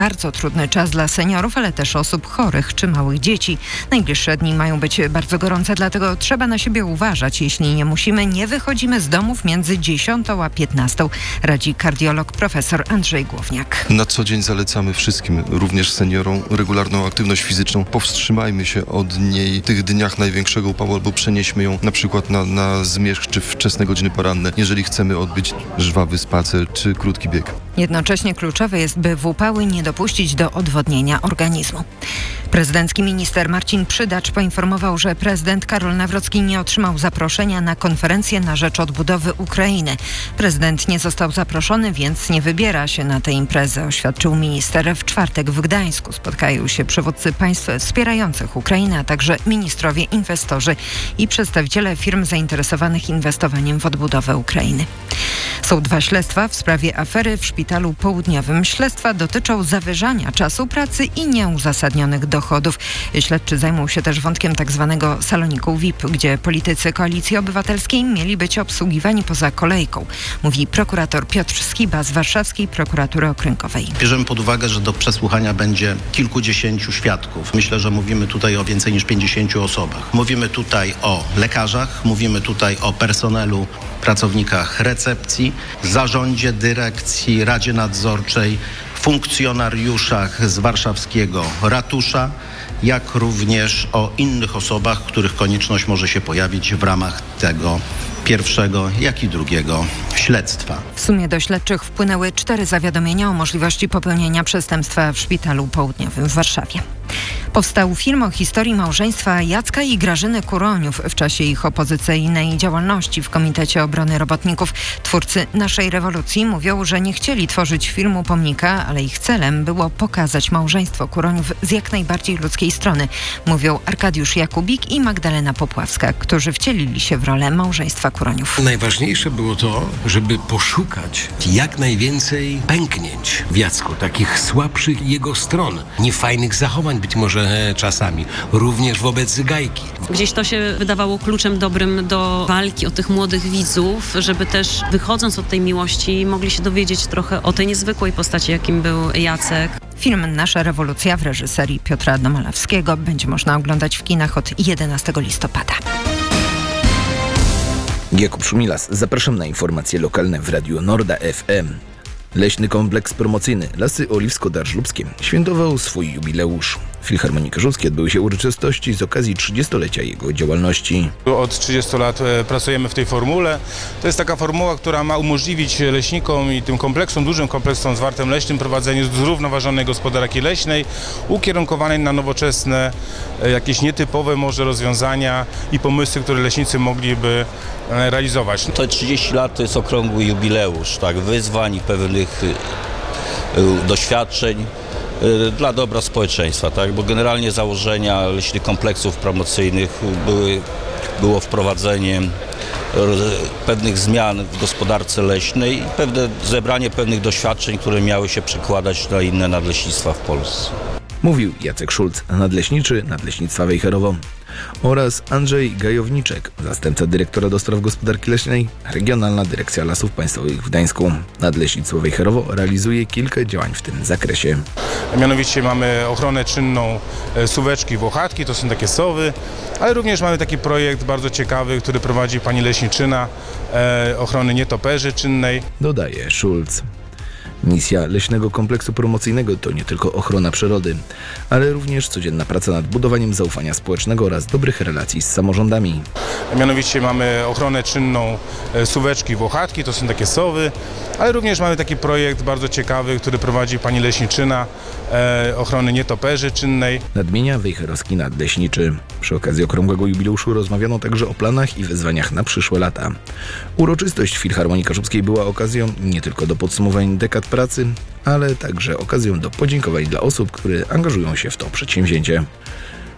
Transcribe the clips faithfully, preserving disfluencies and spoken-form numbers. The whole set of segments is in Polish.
Bardzo trudny czas dla seniorów, ale też osób chorych czy małych dzieci. Najbliższe dni mają być bardzo gorące, dlatego trzeba na siebie uważać. Jeśli nie musimy, nie wychodzimy z domów między dziesiątą a piętnastą, radzi kardiolog profesor Andrzej Głowniak. Na co dzień zalecamy wszystkim, również seniorom, regularną aktywność fizyczną. Powstrzymajmy się od niej w tych dniach największego upału albo przenieśmy ją na przykład na, na zmierzch czy wczesne godziny poranne, jeżeli chcemy odbyć żwawy spacer czy krótki bieg. Jednocześnie kluczowe jest, by w upały nie dopuścić do odwodnienia organizmu. Prezydencki minister Marcin Przydacz poinformował, że prezydent Karol Nawrocki nie otrzymał zaproszenia na konferencję na rzecz odbudowy Ukrainy. Prezydent nie został zaproszony, więc nie wybiera się na tę imprezę, oświadczył minister. W czwartek w Gdańsku spotkają się przywódcy państw wspierających Ukrainę, a także ministrowie, inwestorzy i przedstawiciele firm zainteresowanych inwestowaniem w odbudowę Ukrainy. Są dwa śledztwa w sprawie afery w Szpitalu Południowym. Śledztwa dotyczą zawyżania czasu pracy i nieuzasadnionych dochodów. Śledczy zajmą się też wątkiem tzw. saloniku V I P, gdzie politycy Koalicji Obywatelskiej mieli być obsługiwani poza kolejką, mówi prokurator Piotr Skiba z Warszawskiej Prokuratury Okręgowej. Bierzemy pod uwagę, że do przesłuchania będzie kilkudziesięciu świadków. Myślę, że mówimy tutaj o więcej niż pięćdziesięciu osobach. Mówimy tutaj o lekarzach, mówimy tutaj o personelu, pracownikach recepcji, zarządzie, dyrekcji, Radzie Nadzorczej, funkcjonariuszach z warszawskiego ratusza, jak również o innych osobach, których konieczność może się pojawić w ramach tego pierwszego, jak i drugiego śledztwa. W sumie do śledczych wpłynęły cztery zawiadomienia o możliwości popełnienia przestępstwa w Szpitalu Południowym w Warszawie. Powstał film o historii małżeństwa Jacka i Grażyny Kuroniów w czasie ich opozycyjnej działalności w Komitecie Obrony Robotników. Twórcy Naszej Rewolucji mówią, że nie chcieli tworzyć filmu pomnika, ale ich celem było pokazać małżeństwo Kuroniów z jak najbardziej ludzkiej strony. Mówią Arkadiusz Jakubik i Magdalena Popławska, którzy wcielili się w rolę małżeństwa Kuroniów. Najważniejsze było to, żeby poszukać jak najwięcej pęknięć w Jacku, takich słabszych jego stron, niefajnych zachowań być może czasami, również wobec Gajki. Gdzieś to się wydawało kluczem dobrym do walki o tych młodych widzów, żeby też wychodząc od tej miłości mogli się dowiedzieć trochę o tej niezwykłej postaci, jakim był Jacek. Film Nasza Rewolucja w reżyserii Piotra Domalewskiego będzie można oglądać w kinach od jedenastego listopada. Jakub Szumilas, zapraszam na informacje lokalne w Radiu Norda F M. Leśny kompleks promocyjny Lasy Oliwsko-Darżlubskie świętował swój jubileusz. W Filharmonii Karzewskiej odbyły się uroczystości z okazji trzydziestolecia jego działalności. Od trzydziestu lat pracujemy w tej formule. To jest taka formuła, która ma umożliwić leśnikom i tym kompleksom, dużym kompleksom zwartym leśnym prowadzenie zrównoważonej gospodarki leśnej, ukierunkowanej na nowoczesne, jakieś nietypowe może rozwiązania i pomysły, które leśnicy mogliby realizować. To trzydzieści lat to jest okrągły jubileusz, tak, wyzwań i pewnych doświadczeń dla dobra społeczeństwa, tak? Bo generalnie założenia leśnych kompleksów promocyjnych były, było wprowadzenie pewnych zmian w gospodarce leśnej i pewne zebranie pewnych doświadczeń, które miały się przekładać na inne nadleśnictwa w Polsce. Mówił Jacek Szulc, nadleśniczy Nadleśnictwa Wejherowo, oraz Andrzej Gajowniczek, zastępca dyrektora do spraw gospodarki leśnej, Regionalna Dyrekcja Lasów Państwowych w Gdańsku. Nadleśnictwo Wejherowo realizuje kilka działań w tym zakresie. Mianowicie mamy ochronę czynną suweczki, włochatki, to są takie sowy, ale również mamy taki projekt bardzo ciekawy, który prowadzi pani leśniczyna, e, ochrony nietoperzy czynnej. Dodaje Szulc. Misja Leśnego Kompleksu Promocyjnego to nie tylko ochrona przyrody, ale również codzienna praca nad budowaniem zaufania społecznego oraz dobrych relacji z samorządami. Mianowicie mamy ochronę czynną suweczki, włochatki, to są takie sowy, ale również mamy taki projekt bardzo ciekawy, który prowadzi pani leśniczyna, e, ochrony nietoperzy czynnej. Nadmienia wejherowski nadleśniczy. Przy okazji okrągłego jubileuszu rozmawiano także o planach i wyzwaniach na przyszłe lata. Uroczystość w Filharmonii Karzewskiej była okazją nie tylko do podsumowań dekad pracy, ale także okazją do podziękowań dla osób, które angażują się w to przedsięwzięcie.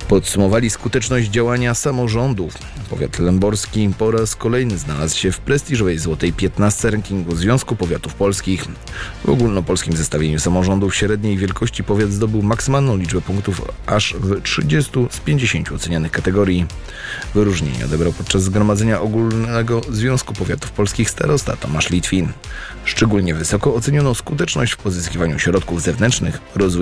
Podsumowali skuteczność działania samorządów. Powiat lęborski po raz kolejny znalazł się w prestiżowej złotej piętnastce rankingu Związku Powiatów Polskich. W ogólnopolskim zestawieniu samorządów średniej wielkości powiat zdobył maksymalną liczbę punktów aż w trzydziestu z pięćdziesięciu ocenianych kategorii. Wyróżnienie odebrał podczas zgromadzenia ogólnego Związku Powiatów Polskich starosta Tomasz Litwin. Szczególnie wysoko oceniono skuteczność w pozyskiwaniu środków zewnętrznych, rozwój